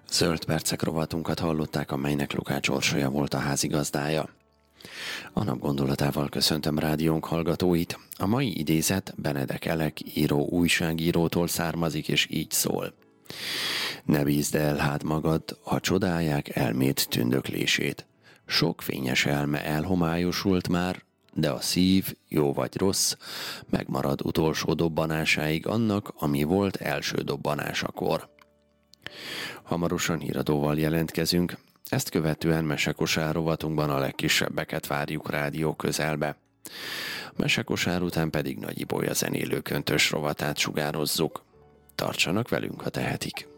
Zöld percek rovatunkat hallották, amelynek Lukács Orsolya volt a házigazdája. A nap gondolatával köszöntöm rádiónk hallgatóit. A mai idézet Benedek Elek író újságírótól származik, és így szól. Ne bízd el hát magad, ha csodálják elmét tündöklését. Sok fényes elme elhomályosult már, de a szív, jó vagy rossz, megmarad utolsó dobbanásáig annak, ami volt első dobbanásakor. Hamarosan híradóval jelentkezünk, ezt követően mesekosár rovatunkban a legkisebbeket várjuk rádió közelbe. Mesekosár után pedig Nagy Ibolya zenélő köntös rovatát sugározzuk. Tartsanak velünk, ha tehetik!